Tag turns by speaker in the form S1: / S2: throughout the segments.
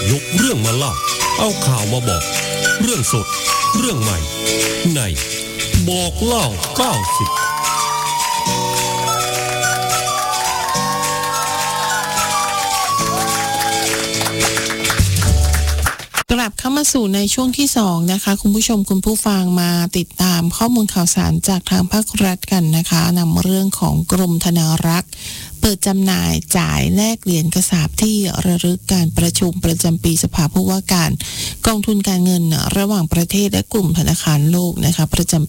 S1: ยกเรื่องมาเล่าเอาข่าวมาบอกเรื่องสดเรื่องใหม่ในบอกเล่า90
S2: กลับเข้ามาสู่ในช่วงที่2นะคะคุณผู้ชมคุณผู้ฟังมาติดตามข้อมูลข่าวสารจากทางภาครัฐกันนะคะนำเรื่องของกรมธนารักษ์เปิดจำหน่ายจ่ายแลกเหรียญกระสาบที่ระลึกการประชุมประจำปีสภาผู้ว่าการกองทุนการเงินระหว่างประเทศและกลุ่มธนาคารโลกนะคะประจำปี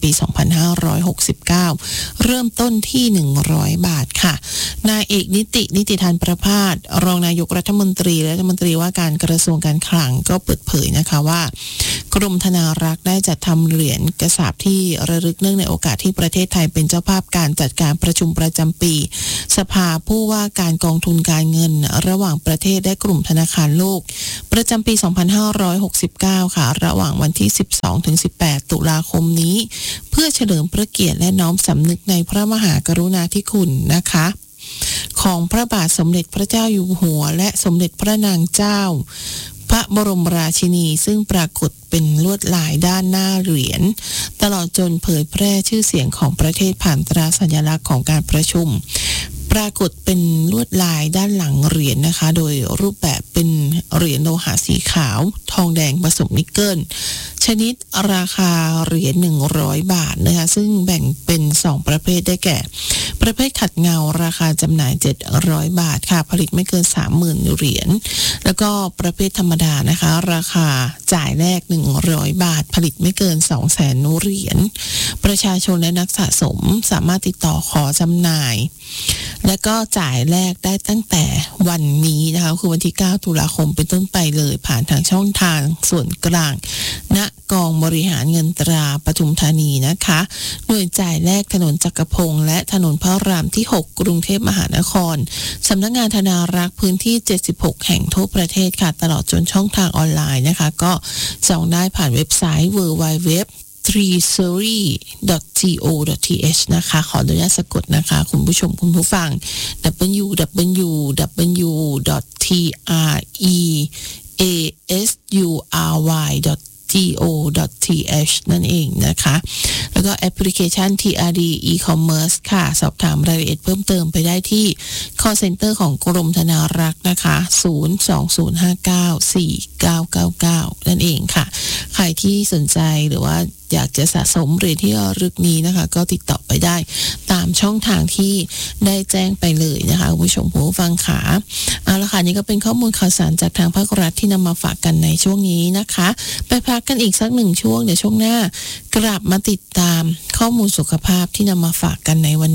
S2: 2569 เริ่มต้นที่100 บาทค่ะนายเอกนิติธานประภาสรองนายกรัฐมนตรีและรัฐมนตรีว่าการกระทรวงการคลังก็เปิดเผยนะคะว่ากรมธนารักษ์ได้จัดทำเหรียญกระสาบที่ระลึกเนื่องในโอกาสที่ประเทศไทยเป็นเจ้าภาพการจัดการประชุมประจำปีสภาผู้ว่าการกองทุนการเงินระหว่างประเทศและกลุ่มธนาคารโลกประจำปี 2569 ค่ะระหว่างวันที่ 12-18 ตุลาคมนี้เพื่อเฉลิมพระเกียรติและน้อมสำนึกในพระมหากรุณาธิคุณนะคะของพระบาทสมเด็จพระเจ้าอยู่หัวและสมเด็จพระนางเจ้าพระบรมราชินีซึ่งปรากฏเป็นลวดลายด้านหน้าเหรียญตลอดจนเผยแพร่ชื่อเสียงของประเทศผ่านตราสัญลักษณ์ของการประชุมปรากฏเป็นลวดลายด้านหลังเหรียญนะคะโดยรูปแบบเป็นเหรียญโลหะสีขาวทองแดงผสมนิกเกิลชนิดราคาเหรียญ100 บาทนะคะซึ่งแบ่งเป็น2ประเภทได้แก่ประเภทขัดเงาราคาจำหน่าย700 บาทค่ะผลิตไม่เกิน 30,000 เหรียญแล้วก็ประเภทธรรมดานะคะราคาจ่ายแลก100 บาทผลิตไม่เกิน 200,000 เหรียญประชาชนและนักสะสมสามารถติดต่อขอจำหน่ายและก็จ่ายแลกได้ตั้งแต่วันนี้นะคะคือวันที่9 ตุลาคมเป็นต้นไปเลยผ่านทางช่องทางส่วนกลางณกองบริหารเงินตราปทุมธานีนะคะหน่วยจ่ายแลกถนนจักรพงษ์และถนนพระรามที่6กรุงเทพมหานครสำนักงานธนารักษ์พื้นที่76แห่งทั่วประเทศค่ะตลอดจนช่องทางออนไลน์นะคะก็จองได้ผ่านเว็บไซต์ www.treasury.go.th นะคะขออนุญาตสะกดนะคะคุณผู้ชมคุณผู้ฟัง www.treasury.go.th นั่นเองนะคะแล้วก็แอปพลิเคชัน TRD e-commerce ค่ะสอบถามรายละเอียดเพิ่มเติมไปได้ที่ call center ของกรมธนารักษ์นะคะ 020594999 นั่นเองค่ะใครที่สนใจหรือว่าอยากจะสะสมเหรียญที่ระลึกนี้นะคะก็ติดต่อไปได้ตามช่องทางที่ได้แจ้งไปเลยนะคะคุณผู้ชมผู้ฟังขาเอาละค่ะนี่ก็เป็นข้อมูลข่าวสารจากทางภาครัฐที่นำมาฝากกันในช่วงนี้นะคะไปพักกันอีกสัก1 ช่วงเดี๋ยวช่วงหน้ากลับมาติดตามข้อมูลสุขภาพที่นำมาฝากกันในวัน